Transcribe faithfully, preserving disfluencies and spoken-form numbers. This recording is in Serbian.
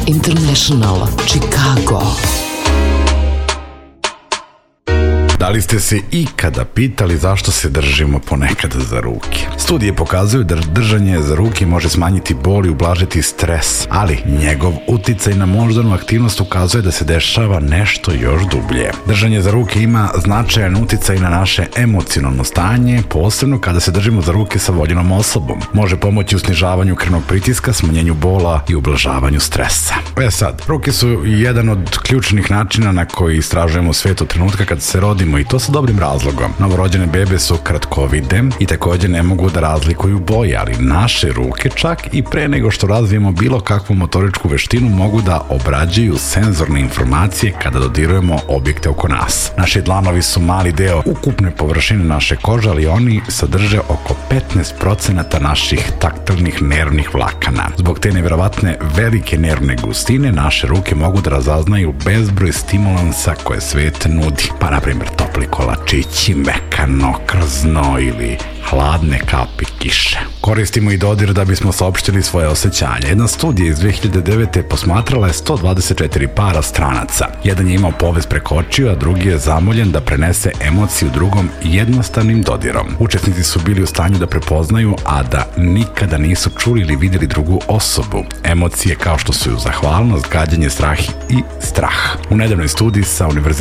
International, Chicago. Da li ste se ikada pitali zašto se držimo ponekad za ruke? Studije pokazuju da držanje za ruke može smanjiti bol i ublažiti stres, ali njegov uticaj na moždanu aktivnost ukazuje da se dešava nešto još dublje. Držanje za ruke ima značajan uticaj na naše emocionalno stanje, posebno kada se držimo za ruke sa voljenom osobom. Može pomoći u snižavanju krvnog pritiska, smanjenju bola i ublažavanju stresa. E sad, ruke su jedan od ključnih načina na koji istražujemo svet od trenutka kad se rodimo, i to sa dobrim razlogom. Novorođene bebe su kratkovide i također ne mogu da razlikuju boje, ali naše ruke čak i pre nego što razvijemo bilo kakvu motoričku veštinu mogu da obrađuju senzorne informacije kada dodirujemo objekte oko nas. Naši dlanovi su mali deo ukupne površine naše kože, ali oni sadrže oko petnaest procenata naših taktilnih nervnih vlakana. Zbog te nevjerovatne velike nervne gustine naše ruke mogu da razaznaju bezbroj stimulansa koje svet nudi. Pa na primjer topli kolačići, mekano, krzno ili hladne kapi kiše. Koristimo i dodir da bismo saopštili svoje osjećanje. Jedna studija iz dve hiljade devete. posmatrala je sto dvadeset četiri para stranaca. Jedan je imao povez preko očiju, a drugi je zamoljen da prenese emociju drugom jednostavnim dodirom. Učesnici su bili u stanju da prepoznaju, a da nikada nisu čuli ili vidjeli drugu osobu. Emocije kao što su zahvalnost, gađenje, strah i strah. U nedavnoj studiji sa univerzitetom